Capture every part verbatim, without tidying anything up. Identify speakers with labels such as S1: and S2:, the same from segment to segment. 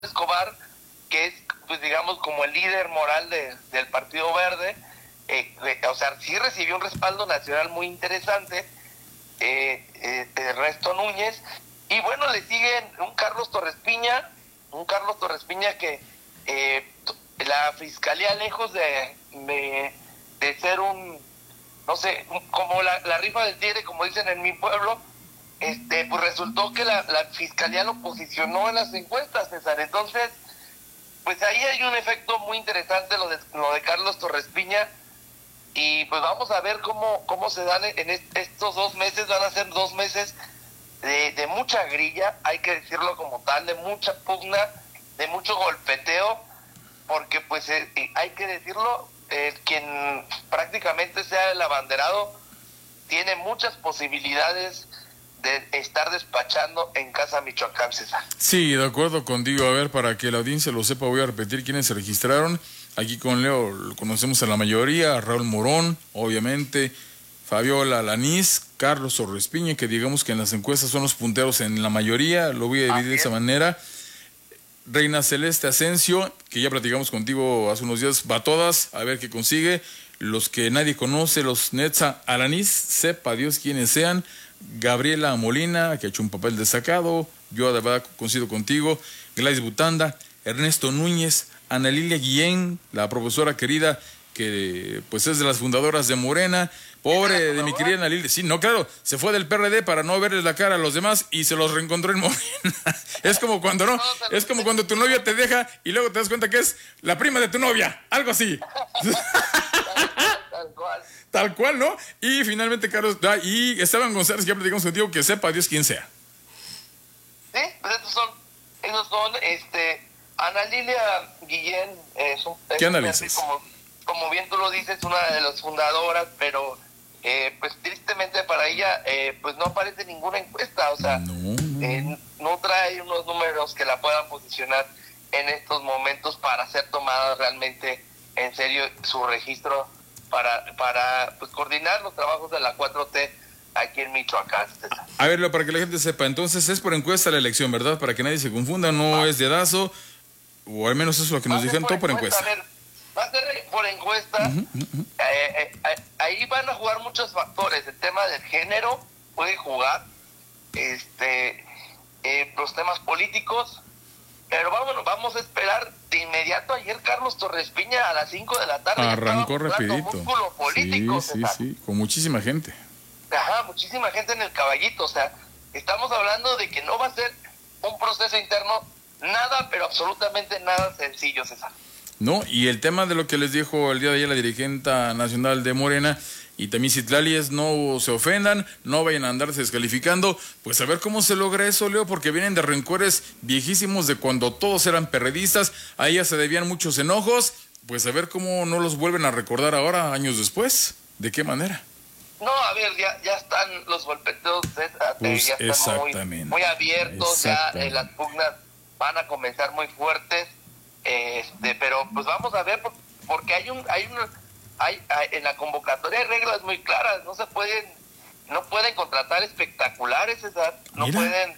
S1: Escobar, que es, pues digamos, como el líder moral de, del Partido Verde, eh, eh, o sea, sí recibió un respaldo nacional muy interesante, eh, eh, de Ernesto Núñez, y bueno, le siguen un Carlos Torres Piña, un Carlos Torres Piña que eh, la fiscalía, lejos de, de, de ser un, no sé, como la, la rifa del tigre, como dicen en mi pueblo, este, pues resultó que la, la fiscalía lo posicionó en las encuestas, César. Entonces, pues ahí hay un efecto muy interesante lo de, lo de Carlos Torres Piña, y pues vamos a ver cómo, cómo se dan en est- estos dos meses. Van a ser dos meses de, de mucha grilla, hay que decirlo como tal, de mucha pugna, de mucho golpeteo, porque pues eh, hay que decirlo, eh, quien prácticamente sea el abanderado tiene muchas posibilidades de estar despachando en Casa Michoacán, César.
S2: Sí, de acuerdo contigo. A ver, para que la audiencia lo sepa, voy a repetir quiénes se registraron. Aquí con Leo lo conocemos a la mayoría, a Raúl Morón, obviamente, Fabiola Alanís, Carlos Torres Piña, que digamos que en las encuestas son los punteros en la mayoría, lo voy a dividir de esa manera. Reina Celeste Asensio, que ya platicamos contigo hace unos días, va a todas, a ver qué consigue. Los que nadie conoce, los Netza Alanís, sepa Dios quiénes sean. Gabriela Molina, que ha hecho un papel destacado, yo de verdad coincido contigo. Gladys Butanda, Ernesto Núñez, Ana Lilia Guillén, la profesora querida, que pues es de las fundadoras de Morena. Pobre de mi querida Ana Lilia, sí, no, claro, se fue del P R D para no verles la cara a los demás y se los reencontró en Morena. Es como cuando no, es como cuando tu novia te deja y luego te das cuenta que es la prima de tu novia, algo así.
S1: Tal cual.
S2: Tal cual, ¿no? Y finalmente, Carlos, ah, y Esteban González, que ya platicamos contigo, que sepa Dios quién sea.
S1: Sí, pues esos son, esos son, este, Ana Lilia Guillén, es un, es
S2: ¿Qué
S1: un
S2: análisis?
S1: como, como bien tú lo dices, una de las fundadoras, pero eh, pues tristemente para ella, eh, pues no aparece ninguna encuesta, o sea,
S2: No, no.
S1: eh, no trae unos números que la puedan posicionar en estos momentos para ser tomada realmente en serio su registro para, para pues, coordinar los trabajos de la cuatro T aquí en Michoacán.
S2: A ver, para que la gente sepa, entonces es por encuesta la elección, ¿verdad? Para que nadie se confunda, no
S1: Ah.
S2: es dedazo, o al menos eso es lo que nos dijeron, todo por encuesta.
S1: A ver, va a ser por encuesta. Uh-huh, uh-huh. Eh, eh, ahí van a jugar muchos factores. El tema del género puede jugar, este, eh, los temas políticos, pero vámonos, vamos a esperar de inmediato. Ayer Carlos Torres Piña a las cinco de la tarde
S2: arrancó rapidito.
S1: Músculo político,
S2: sí, sí, sí, con muchísima gente.
S1: Ajá, muchísima gente en el caballito. O sea, estamos hablando de que no va a ser un proceso interno nada, pero absolutamente nada sencillo, César.
S2: No, y el tema de lo que les dijo el día de ayer la dirigente nacional de Morena y también Citlali es no se ofendan, no vayan a andarse descalificando, pues a ver cómo se logra eso, Leo, porque vienen de rencores viejísimos de cuando todos eran perredistas, a ella se debían muchos enojos, pues a ver cómo no los vuelven a recordar ahora, años después, ¿de qué manera?
S1: No, a ver, ya, ya están los golpeteos, pues ya están muy, muy abiertos, ya eh, las pugnas van a comenzar muy fuertes, este, pero pues vamos a ver, porque hay un, hay un, hay, hay en la convocatoria hay reglas muy claras, no se pueden, no pueden contratar espectaculares, ¿verdad? No
S2: Mira.
S1: pueden,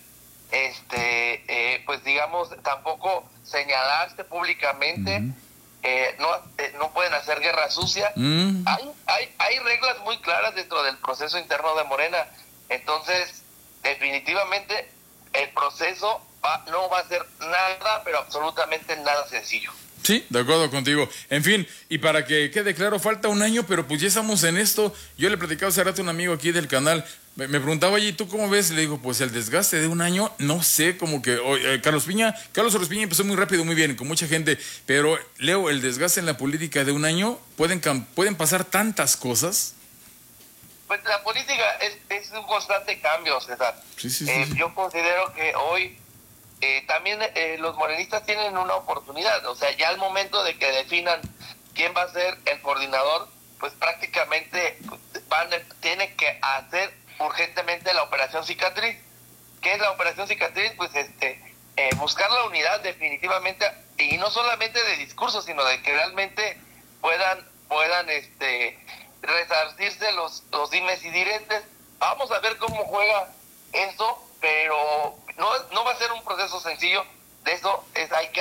S1: este, eh, pues digamos, tampoco señalarse públicamente. Uh-huh. Eh, no, eh, no pueden hacer guerra sucia. Mm. Hay, hay, hay reglas muy claras dentro del proceso interno de Morena. Entonces, definitivamente, el proceso va, no va a ser nada, pero absolutamente nada sencillo.
S2: Sí, de acuerdo contigo. En fin, y para que quede claro, falta un año, pero pues ya estamos en esto. Yo le platicaba hace rato a un amigo aquí del canal, me, me preguntaba, oye, ¿tú cómo ves? Le digo, pues el desgaste de un año, no sé, como que, oh, eh, Carlos Piña, Carlos Torres Piña empezó muy rápido, muy bien, con mucha gente, pero Leo, el desgaste en la política de un año, pueden, pueden pasar tantas cosas.
S1: Pues la política es, es un constante cambio, César.
S2: Sí, sí, sí,
S1: eh,
S2: sí.
S1: Yo considero que hoy Eh, también eh, los morenistas tienen una oportunidad, o sea, ya al momento de que definan quién va a ser el coordinador, pues prácticamente van, tienen que hacer urgentemente la operación cicatriz. ¿Qué es la operación cicatriz? Pues este eh, buscar la unidad definitivamente, y no solamente de discurso, sino de que realmente puedan puedan este resarcirse los, los dimes y diretes. Vamos a ver cómo juega eso, pero no, no va a ser un proceso sencillo, de eso es, hay que